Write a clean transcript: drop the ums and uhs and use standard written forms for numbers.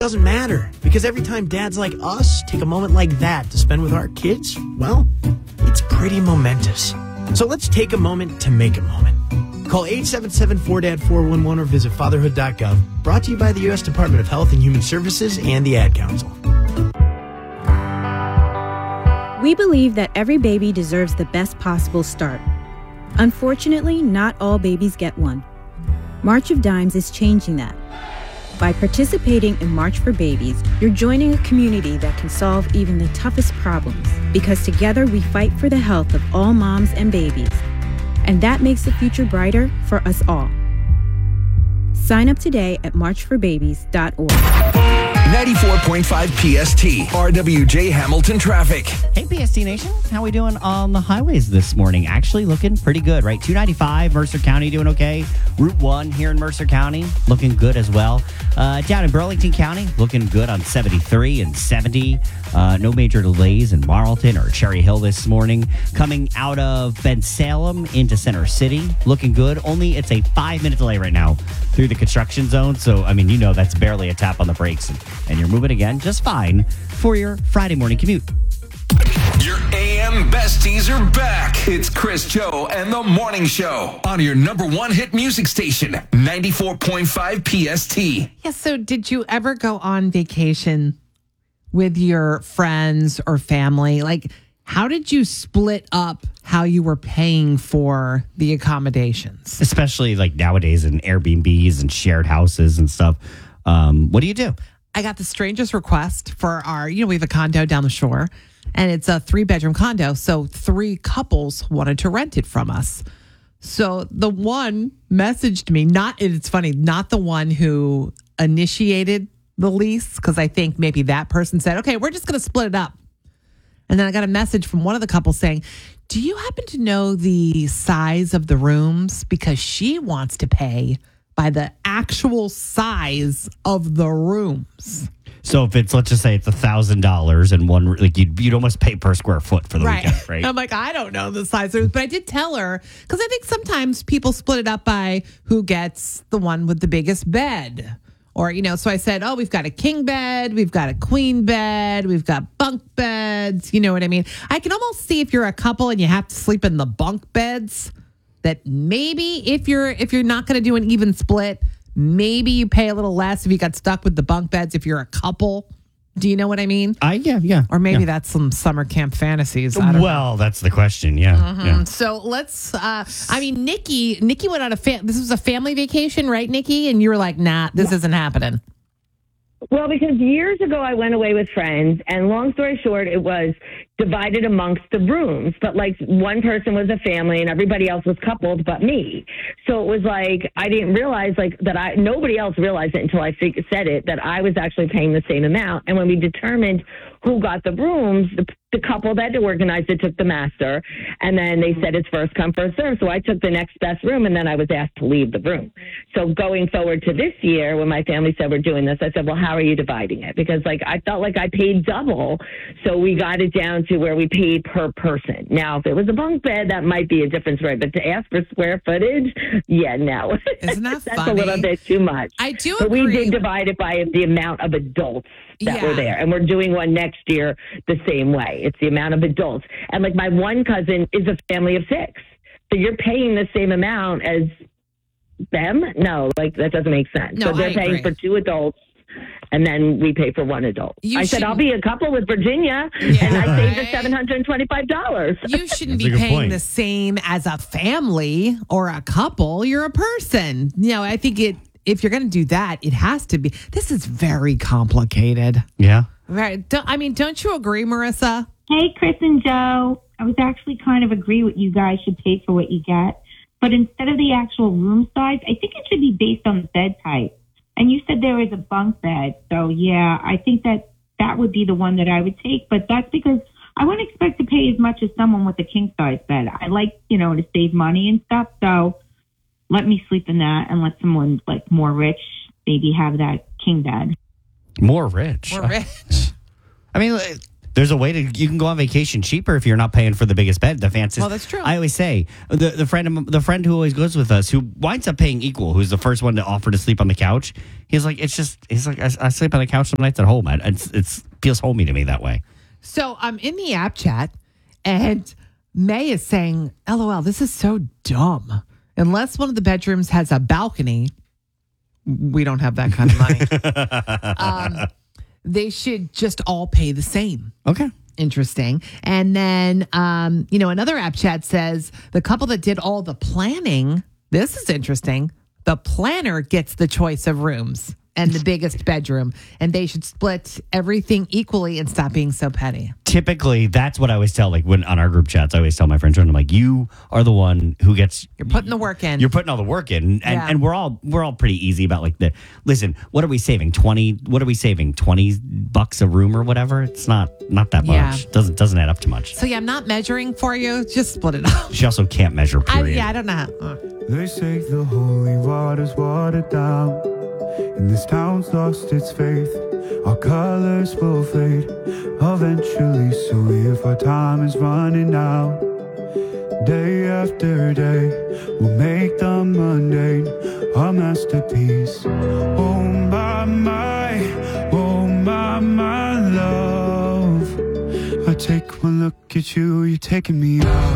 doesn't matter, because every time dads like us take a moment like that to spend with our kids, well, it's pretty momentous. So let's take a moment to make a moment. Call 877-4DAD-411 or visit fatherhood.gov. Brought to you by the U.S. Department of Health and Human Services and the Ad Council. We believe that every baby deserves the best possible start. Unfortunately, not all babies get one. March of Dimes is changing that. By participating in March for Babies, you're joining a community that can solve even the toughest problems, because together we fight for the health of all moms and babies. And that makes the future brighter for us all. Sign up today at marchforbabies.org. 94.5 PST, RWJ Hamilton traffic. Hey, PST Nation. How we doing on the highways this morning? Actually looking pretty good, right? 295, Mercer County doing okay. Route 1 here in Mercer County looking good as well. Down in Burlington County, looking good on 73 and 70. No major delays in Marlton or Cherry Hill this morning. Coming out of Ben Salem into Center City, looking good. Only it's a 5-minute delay right now through the construction zone. So, I mean, that's barely a tap on the brakes. And you're moving again just fine for your Friday morning commute. Your AM besties are back. It's Chris, Joe, and the Morning Show on your number one hit music station, 94.5 PST. Yeah, so did you ever go on vacation with your friends or family? Like, how did you split up how you were paying for the accommodations? Especially like nowadays in Airbnbs and shared houses and stuff. What do you do? I got the strangest request for our, we have a condo down the shore, and it's a 3-bedroom condo. So 3 couples wanted to rent it from us. So the one messaged me, it's funny, not the one who initiated the lease, because I think maybe that person said, okay, we're just going to split it up. And then I got a message from one of the couples saying, do you happen to know the size of the rooms? Because she wants to pay by the actual size of the rooms. So if it's, let's just say it's $1,000 and one, like you'd almost pay per square foot for the weekend, right? I'm like, I don't know the size of it, but I did tell her, because I think sometimes people split it up by who gets the one with the biggest bed. Or, so I said, oh, we've got a king bed, we've got a queen bed, we've got bunk beds. You know what I mean? I can almost see if you're a couple and you have to sleep in the bunk beds, that maybe if you're not going to do an even split, maybe you pay a little less if you got stuck with the bunk beds if you're a couple. Do you know what I mean? Yeah. Or maybe that's some summer camp fantasies. I don't know. That's the question. Yeah. Mm-hmm. Yeah. So let's, Nikki went on this was a family vacation, right, Nikki? And you were like, nah, this isn't happening. Well, because years ago I went away with friends, and long story short, it was divided amongst the rooms. But like one person was a family and everybody else was coupled but me. So it was like I didn't realize nobody else realized it until I said it, that I was actually paying the same amount. And when we determined who got the rooms, the couple that organized it took the master, and then they said it's first come, first serve. So I took the next best room, and then I was asked to leave the room. So going forward to this year, when my family said we're doing this, I said, well, how are you dividing it? Because I felt like I paid double. So we got it down to where we paid per person. Now, if it was a bunk bed, that might be a different story. But to ask for square footage, yeah, no. Isn't that That's funny? a little bit too much. I do But agree. we did divide it by the amount of adults that were there. And we're doing one next year the same way. It's the amount of adults. And like my one cousin is a family of 6. So you're paying the same amount as them? No, that doesn't make sense. No, so they're I paying agree. for 2 adults, and then we pay for 1 adult. I said, I'll be a couple with Virginia, and I saved her $725. You shouldn't That's be a good paying point. the same as a family or a couple. You're a person. I think if you're going to do that, it has to be. This is very complicated. Yeah. Right. Don't you agree, Marissa? Hey, Chris and Joe. I was actually kind of agree with you guys should pay for what you get. But instead of the actual room size, I think it should be based on the bed type. And you said there is a bunk bed. So, yeah, I think that would be the one that I would take. But that's because I wouldn't expect to pay as much as someone with a king-size bed. I like, to save money and stuff. So let me sleep in that and let someone, more rich maybe have that king bed. More rich. More rich. I mean, There's a way you can go on vacation cheaper if you're not paying for the biggest bed. The fanciest. Well, that's true. I always say the friend who always goes with us, who winds up paying equal, who's the first one to offer to sleep on the couch. He's like, I sleep on the couch some nights at home. It feels homey to me that way. So I'm in the app chat, and May is saying, "LOL, this is so dumb. Unless one of the bedrooms has a balcony, we don't have that kind of money. They should just all pay the same." Okay. Interesting. And then, another app chat says the couple that did all the planning, this is interesting. The planner gets the choice of rooms and the biggest bedroom, and they should split everything equally and stop being so petty. Typically, that's what I always tell, like when on our group chats, I always tell my friends, I'm like, you are the one who gets... You're putting the work in. You're putting all the work in. And we're all pretty easy about like listen, what are we saving? $20 a room or whatever? It's not that much. Yeah. Doesn't add up to much. So yeah, I'm not measuring for you. Just split it up. She also can't measure, period. I don't know. They say the holy water's watered down, and this town's lost its faith. Our colors will fade eventually, so if our time is running out, day after day, we'll make the mundane our masterpiece. Oh my, my love, I take one look at you, you're taking me out.